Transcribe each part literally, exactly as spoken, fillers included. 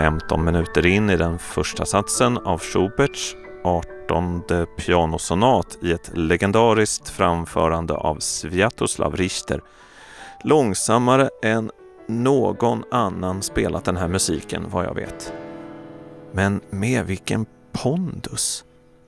femton minuter in i den första satsen av Schuberts artonde pianosonat i ett legendariskt framförande av Sviatoslav Richter. Långsammare än någon annan spelat den här musiken, vad jag vet. Men med vilken pondus!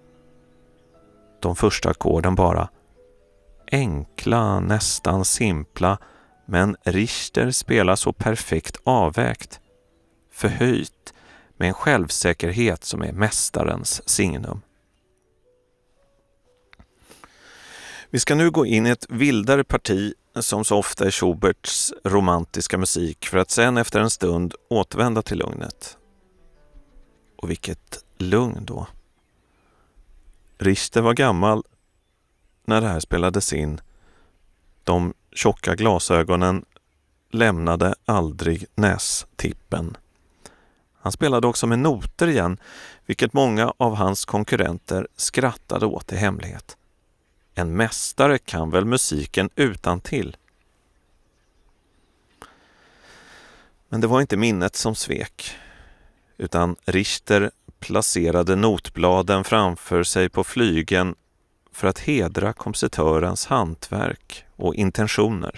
De första ackorden bara enkla, nästan simpla, men Richter spelar så perfekt avvägt, förhöjt, med en självsäkerhet som är mästarens signum. Vi ska nu gå in i ett vildare parti som så ofta är Schuberts romantiska musik för att sen efter en stund återvända till lugnet. Och vilket lugn då. Richter var gammal när det här spelades in. De tjocka glasögonen lämnade aldrig nästippen. Han spelade också med noter igen, vilket många av hans konkurrenter skrattade åt i hemlighet. En mästare kan väl musiken utan till. Men det var inte minnet som svek, utan Richter placerade notbladen framför sig på flygen för att hedra kompositörens hantverk och intentioner.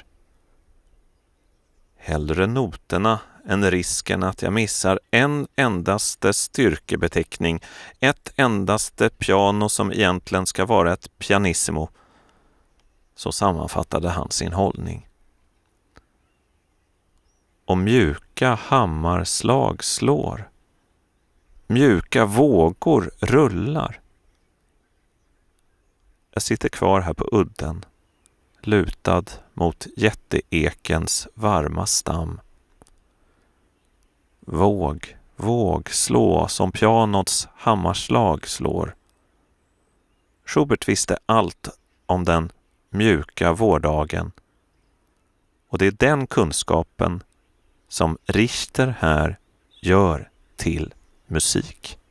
Hellre noterna än risken att jag missar en endaste styrkebeteckning, ett endaste piano som egentligen ska vara ett pianissimo. Så sammanfattade han sin hållning. Och mjuka hammarslag slår. Mjuka vågor rullar. Jag sitter kvar här på udden, lutad mot jätteekens varma stam. Våg, våg slå som pianots hammarslag slår. Schubert visste allt om den mjuka vårdagen. Och det är den kunskapen som Richter här gör till musik.